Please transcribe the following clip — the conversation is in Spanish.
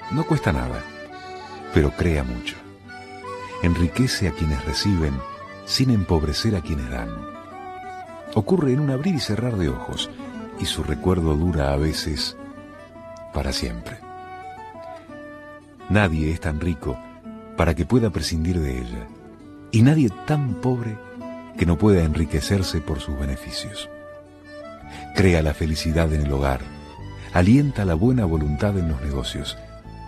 No cuesta nada, pero crea mucho. Enriquece a quienes reciben sin empobrecer a quienes dan. Ocurre en un abrir y cerrar de ojos y su recuerdo dura a veces para siempre. Nadie es tan rico para que pueda prescindir de ella y nadie tan pobre que no pueda enriquecerse por sus beneficios. Crea la felicidad en el hogar, alienta la buena voluntad en los negocios